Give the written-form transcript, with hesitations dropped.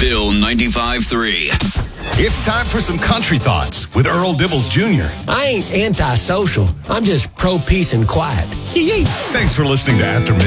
Bill 95.3. It's time for some country thoughts with Earl Dibbles Jr. I ain't antisocial. I'm just pro-peace and quiet. Yee-yee. Thanks for listening to After